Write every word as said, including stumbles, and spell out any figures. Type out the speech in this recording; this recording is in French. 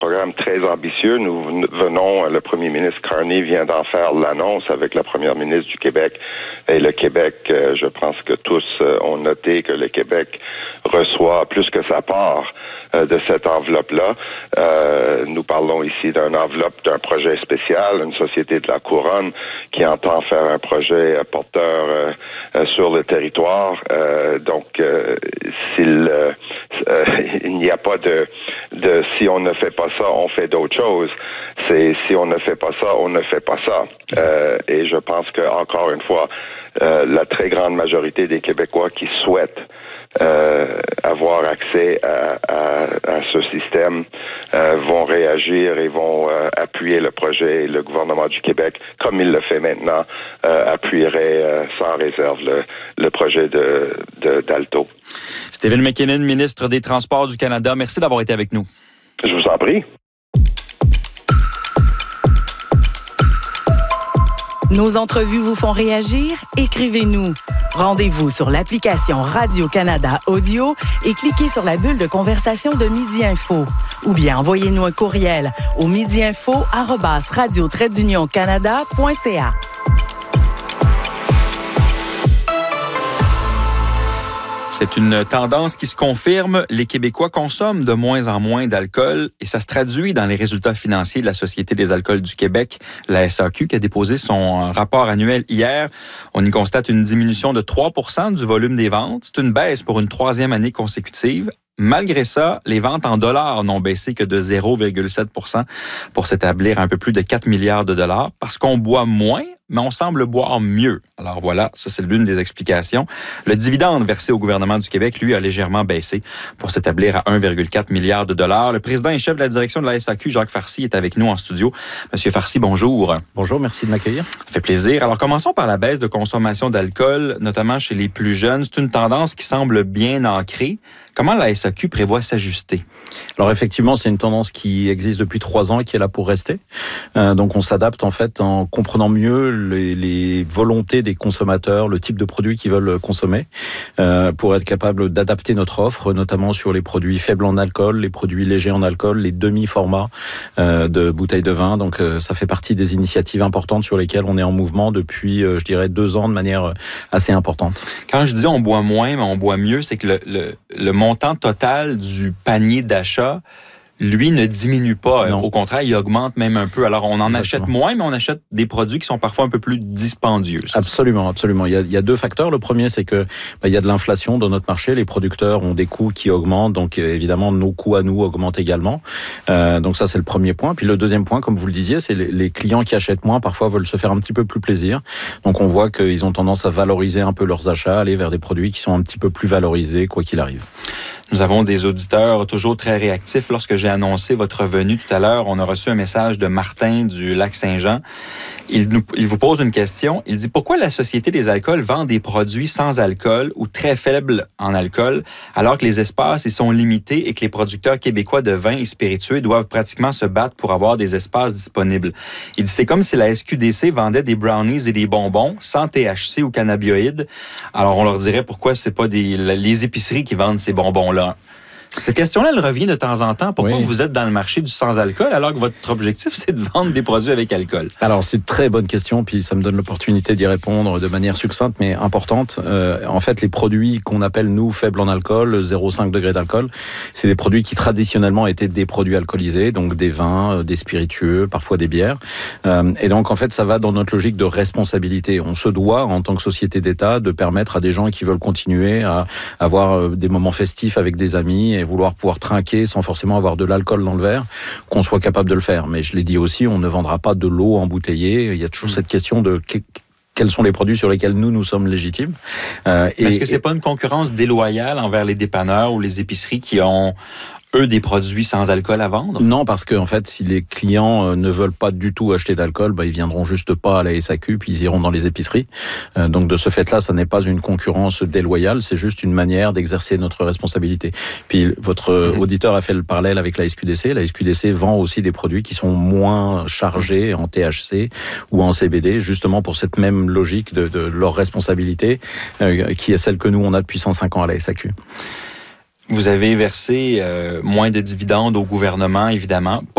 programme très ambitieux. Nous venons, le premier ministre Carney vient d'en faire l'annonce avec la première ministre du Québec. Et le Québec, je pense que tous ont noté que le Québec reçoit plus que sa part de cette enveloppe-là. Euh, nous parlons ici d'une enveloppe d'un projet spécial, une société de la Couronne qui entend faire un projet porteur euh, sur le territoire. Euh, donc, euh, s'il euh, euh, il n'y a pas de, de si on ne fait pas ça, on fait d'autres choses. C'est si on ne fait pas ça, on ne fait pas ça. Euh, et je pense que encore une fois, euh, la très grande majorité des Québécois qui souhaitent euh, avoir accès à, à, à ce système euh, vont réagir et vont euh, appuyer le projet. Et le gouvernement du Québec, comme il le fait maintenant, euh, appuierait euh, sans réserve le, le projet de, de d'Alto. Stephen McKinnon, ministre des Transports du Canada, merci d'avoir été avec nous. Je vous en prie. Nos entrevues vous font réagir? Écrivez-nous. Rendez-vous sur l'application Radio-Canada Audio et cliquez sur la bulle de conversation de Midi Info. Ou bien envoyez-nous un courriel au midiinfo arobase radio trait d'union canada point c a. C'est une tendance qui se confirme. Les Québécois consomment de moins en moins d'alcool et ça se traduit dans les résultats financiers de la Société des alcools du Québec, la S A Q, qui a déposé son rapport annuel hier. On y constate une diminution de trois pour cent du volume des ventes. C'est une baisse pour une troisième année consécutive. Malgré ça, les ventes en dollars n'ont baissé que de zéro virgule sept pour cent pour s'établir à un peu plus de quatre milliards de dollars parce qu'on boit moins, mais on semble boire mieux. Alors voilà, ça c'est l'une des explications. Le dividende versé au gouvernement du Québec, lui, a légèrement baissé pour s'établir à un virgule quatre milliard de dollars. Le président et chef de la direction de la S A Q, Jacques Farcy, est avec nous en studio. Monsieur Farcy, bonjour. Bonjour, merci de m'accueillir. Ça fait plaisir. Alors commençons par la baisse de consommation d'alcool, notamment chez les plus jeunes. C'est une tendance qui semble bien ancrée. Comment la S A Q prévoit s'ajuster? Alors effectivement, c'est une tendance qui existe depuis trois ans et qui est là pour rester. Euh, donc on s'adapte en fait en comprenant mieux les, les volontés des consommateurs, le type de produits qu'ils veulent consommer, euh, pour être capable d'adapter notre offre, notamment sur les produits faibles en alcool, les produits légers en alcool, les demi-formats euh, de bouteilles de vin. Donc euh, ça fait partie des initiatives importantes sur lesquelles on est en mouvement depuis, euh, je dirais, deux ans de manière assez importante. Quand je dis on boit moins, mais on boit mieux, c'est que le, le, le montant total du panier d'achat, lui, ne diminue pas. Non. Au contraire, il augmente même un peu. Alors, on en Exactement. achète moins, mais on achète des produits qui sont parfois un peu plus dispendieux. Absolument, absolument. Il y, a, il y a deux facteurs. Le premier, c'est que bah, il y a de l'inflation dans notre marché. Les producteurs ont des coûts qui augmentent. Donc, évidemment, nos coûts à nous augmentent également. Euh, donc, ça, c'est le premier point. Puis, le deuxième point, comme vous le disiez, c'est les, les clients qui achètent moins, parfois, veulent se faire un petit peu plus plaisir. Donc, on voit qu'ils ont tendance à valoriser un peu leurs achats, aller vers des produits qui sont un petit peu plus valorisés, quoi qu'il arrive. Nous avons des auditeurs toujours très réactifs. Lorsque j'ai annoncé votre venue tout à l'heure, on a reçu un message de Martin du Lac-Saint-Jean. Il, nous, il vous pose une question. Il dit « Pourquoi la Société des alcools vend des produits sans alcool ou très faibles en alcool alors que les espaces y sont limités et que les producteurs québécois de vins et spiritueux doivent pratiquement se battre pour avoir des espaces disponibles? » Il dit « C'est comme si la S Q D C vendait des brownies et des bonbons sans T H C ou cannabinoïdes. » Alors on leur dirait pourquoi c'est pas des, les épiceries qui vendent ces bonbons-là. Cette question-là, elle revient de temps en temps. Pourquoi oui. vous êtes dans le marché du sans-alcool alors que votre objectif, c'est de vendre des produits avec alcool? Alors, c'est une très bonne question, puis ça me donne l'opportunité d'y répondre de manière succincte, mais importante. Euh, en fait, les produits qu'on appelle, nous, faibles en alcool, zéro virgule cinq degrés d'alcool, c'est des produits qui, traditionnellement, étaient des produits alcoolisés, donc des vins, des spiritueux, parfois des bières. Euh, et donc, en fait, ça va dans notre logique de responsabilité. On se doit, en tant que société d'État, de permettre à des gens qui veulent continuer à avoir des moments festifs avec des amis et vouloir pouvoir trinquer sans forcément avoir de l'alcool dans le verre, qu'on soit capable de le faire. Mais je l'ai dit aussi, on ne vendra pas de l'eau embouteillée. Il y a toujours mmh. cette question de quels sont les produits sur lesquels nous, nous sommes légitimes. Euh, Mais et, est-ce que c'est pas une concurrence déloyale envers les dépanneurs ou les épiceries qui ont eux, des produits sans alcool à vendre? Non, parce que en fait, si les clients ne veulent pas du tout acheter d'alcool, bah, ils viendront juste pas à la S A Q, puis ils iront dans les épiceries. Euh, donc de ce fait-là, ça n'est pas une concurrence déloyale, c'est juste une manière d'exercer notre responsabilité. Puis votre mmh. auditeur a fait le parallèle avec la S Q D C. La S Q D C vend aussi des produits qui sont moins chargés en T H C ou en C B D, justement pour cette même logique de, de leur responsabilité, euh, qui est celle que nous, on a depuis cent cinq ans à la S A Q. Vous avez versé euh, moins de dividendes au gouvernement, évidemment.